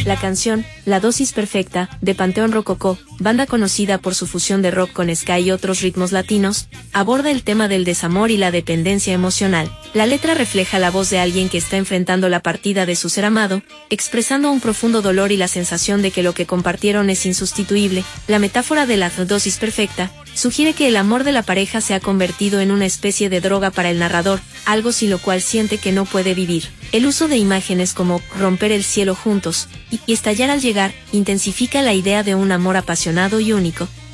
La canción, La dosis perfecta, de Panteón Rococó, banda conocida por su fusión de rock con ska y otros ritmos latinos, aborda el tema del desamor y la dependencia emocional. La letra refleja la voz de alguien que está enfrentando la partida de su ser amado, expresando un profundo dolor y la sensación de que lo que compartieron es insustituible. La metáfora de la dosis perfecta sugiere que el amor de la pareja se ha convertido en una especie de droga para el narrador, algo sin lo cual siente que no puede vivir. El uso de imágenes como romper el cielo juntos y estallar al llegar intensifica la idea de un amor apasionado y único,